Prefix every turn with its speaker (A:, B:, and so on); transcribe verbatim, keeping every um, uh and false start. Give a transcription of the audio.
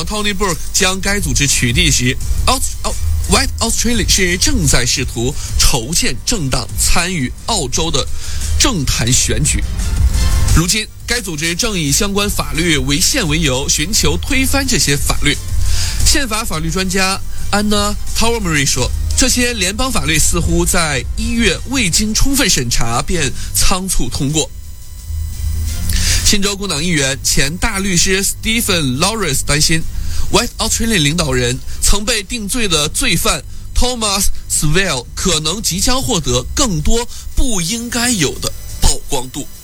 A: Tony Burke 将该组织取缔时 ，Aust White Australia 是正在试图筹建政党参与澳洲的政坛选举。如今，该组织正以相关法律违宪为由，寻求推翻这些法律。宪法法律专家安娜 Tawermary 说，这些联邦法律似乎在一月未经充分审查便仓促通过。新州工党议员、前大律师 Stephen Lawrence 担心 White Australia 领导人曾被定罪的罪犯 Thomas Swell 可能即将获得更多不应该有的曝光度。